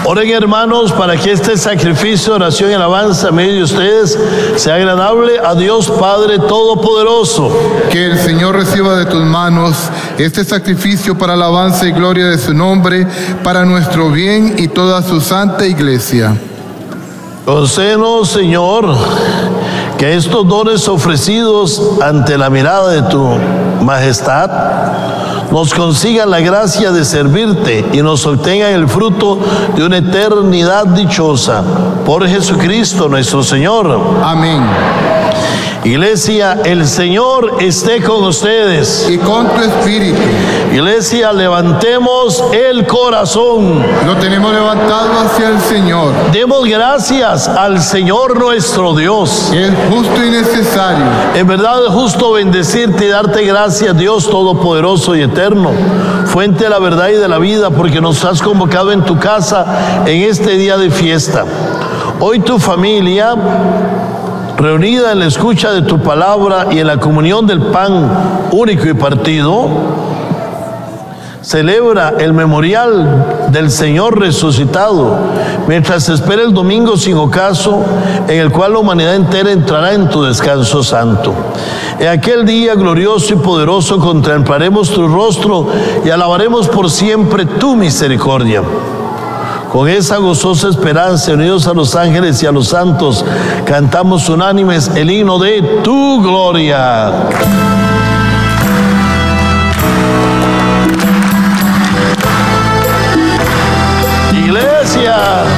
Oren, hermanos, para que este sacrificio, oración y alabanza en medio de ustedes sea agradable a Dios Padre Todopoderoso. Que el Señor reciba de tus manos este sacrificio para alabanza y gloria de su nombre, para nuestro bien y toda su santa iglesia. Concédenos, Señor, que estos dones ofrecidos ante la mirada de tu majestad nos consigan la gracia de servirte y nos obtengan el fruto de una eternidad dichosa. Por Jesucristo nuestro Señor. Amén. Iglesia, el Señor esté con ustedes. Y con tu espíritu. Iglesia, levantemos el corazón. Lo tenemos levantado hacia el Señor. Demos gracias al Señor nuestro Dios. Es justo y necesario. En verdad es justo bendecirte y darte gracias, Dios Todopoderoso y Eterno, fuente de la verdad y de la vida, porque nos has convocado en tu casa en este día de fiesta. Hoy tu familia, reunida en la escucha de tu palabra y en la comunión del pan único y partido, celebra el memorial del Señor resucitado, mientras espera el domingo sin ocaso, en el cual la humanidad entera entrará en tu descanso santo. En aquel día glorioso y poderoso contemplaremos tu rostro y alabaremos por siempre tu misericordia. Con esa gozosa esperanza, unidos a los ángeles y a los santos, cantamos unánimes el himno de tu gloria. Iglesia.